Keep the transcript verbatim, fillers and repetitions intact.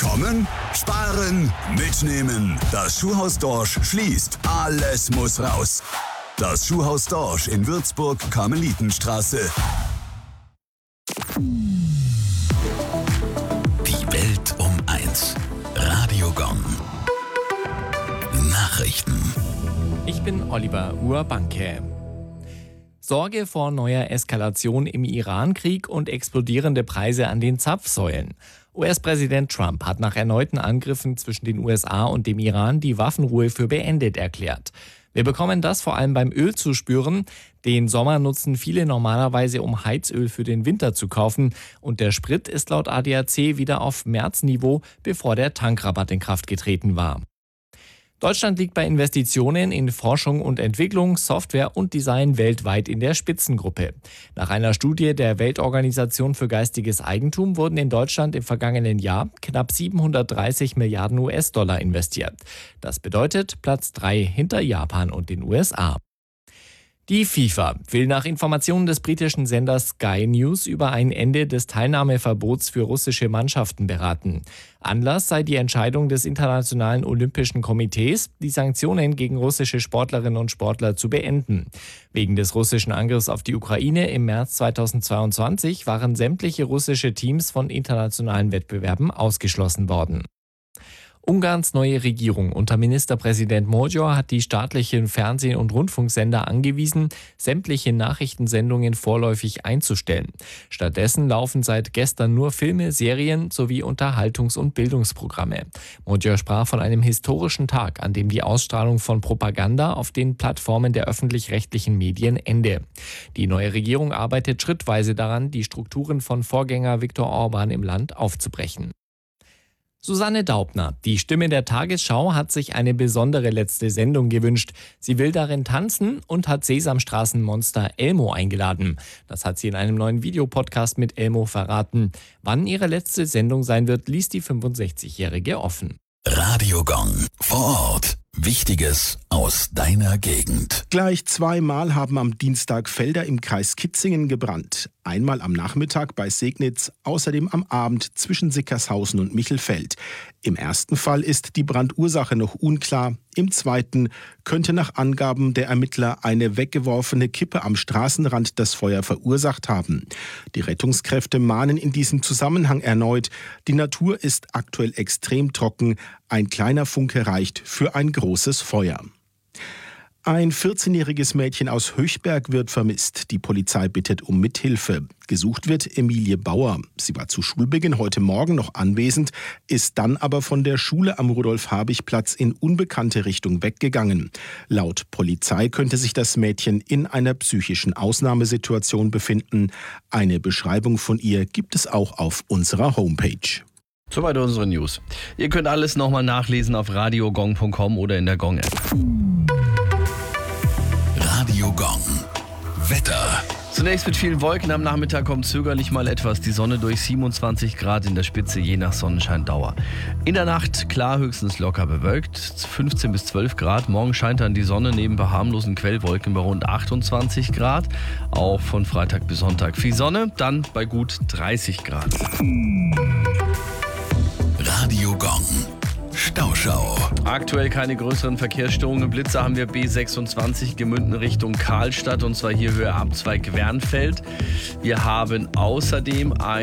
Kommen, sparen, mitnehmen. Das Schuhhaus Dorsch schließt. Alles muss raus. Das Schuhhaus Dorsch in Würzburg, Karmelitenstraße. Die Welt um eins. Radio Gong. Nachrichten. Ich bin Oliver Urbanke. Sorge vor neuer Eskalation im Iran-Krieg und explodierende Preise an den Zapfsäulen. U S-Präsident Trump hat nach erneuten Angriffen zwischen den U S A und dem Iran die Waffenruhe für beendet erklärt. Wir bekommen das vor allem beim Öl zu spüren. Den Sommer nutzen viele normalerweise, um Heizöl für den Winter zu kaufen. Und der Sprit ist laut A D A C wieder auf Märzniveau, bevor der Tankrabatt in Kraft getreten war. Deutschland liegt bei Investitionen in Forschung und Entwicklung, Software und Design weltweit in der Spitzengruppe. Nach einer Studie der Weltorganisation für geistiges Eigentum wurden in Deutschland im vergangenen Jahr knapp siebenhundertdreißig Milliarden U S-Dollar investiert. Das bedeutet Platz drei hinter Japan und den U S A. Die FIFA will nach Informationen des britischen Senders Sky News über ein Ende des Teilnahmeverbots für russische Mannschaften beraten. Anlass sei die Entscheidung des Internationalen Olympischen Komitees, die Sanktionen gegen russische Sportlerinnen und Sportler zu beenden. Wegen des russischen Angriffs auf die Ukraine im März zweitausendzweiundzwanzig waren sämtliche russische Teams von internationalen Wettbewerben ausgeschlossen worden. Ungarns neue Regierung unter Ministerpräsident Magyar hat die staatlichen Fernseh- und Rundfunksender angewiesen, sämtliche Nachrichtensendungen vorläufig einzustellen. Stattdessen laufen seit gestern nur Filme, Serien sowie Unterhaltungs- und Bildungsprogramme. Magyar sprach von einem historischen Tag, an dem die Ausstrahlung von Propaganda auf den Plattformen der öffentlich-rechtlichen Medien ende. Die neue Regierung arbeitet schrittweise daran, die Strukturen von Vorgänger Viktor Orban im Land aufzubrechen. Susanne Daubner, die Stimme der Tagesschau, hat sich eine besondere letzte Sendung gewünscht. Sie will darin tanzen und hat Sesamstraßenmonster Elmo eingeladen. Das hat sie in einem neuen Videopodcast mit Elmo verraten. Wann ihre letzte Sendung sein wird, ließ die fünfundsechzigjährige offen. Radio Gong. Vor Ort. Wichtiges aus deiner Gegend. Gleich zweimal haben am Dienstag Felder im Kreis Kitzingen gebrannt. Einmal am Nachmittag bei Segnitz, außerdem am Abend zwischen Sickershausen und Michelfeld. Im ersten Fall ist die Brandursache noch unklar. Im zweiten könnte nach Angaben der Ermittler eine weggeworfene Kippe am Straßenrand das Feuer verursacht haben. Die Rettungskräfte mahnen in diesem Zusammenhang erneut: Die Natur ist aktuell extrem trocken. Ein kleiner Funke reicht für ein großes Feuer. Ein vierzehnjähriges Mädchen aus Höchberg wird vermisst. Die Polizei bittet um Mithilfe. Gesucht wird Emilie Bauer. Sie war zu Schulbeginn heute Morgen noch anwesend, ist dann aber von der Schule am Rudolf-Habich-Platz in unbekannte Richtung weggegangen. Laut Polizei könnte sich das Mädchen in einer psychischen Ausnahmesituation befinden. Eine Beschreibung von ihr gibt es auch auf unserer Homepage. Soweit unsere News. Ihr könnt alles nochmal nachlesen auf radiogong punkt com oder in der Gong-App. Radio Gong. Wetter. Zunächst mit vielen Wolken, am Nachmittag kommt zögerlich mal etwas die Sonne durch, siebenundzwanzig Grad in der Spitze, je nach Sonnenscheindauer. In der Nacht klar, höchstens locker bewölkt, fünfzehn bis zwölf Grad. Morgen scheint dann die Sonne neben ein paar harmlosen Quellwolken bei rund achtundzwanzig Grad. Auch von Freitag bis Sonntag viel Sonne, dann bei gut dreißig Grad. Radio Gong. Stauschau. Aktuell keine größeren Verkehrsstörungen. Blitzer haben wir B sechsundzwanzig Gemünden Richtung Karlstadt, und zwar hier Höhe Abzweig Wernfeld. Wir haben außerdem ein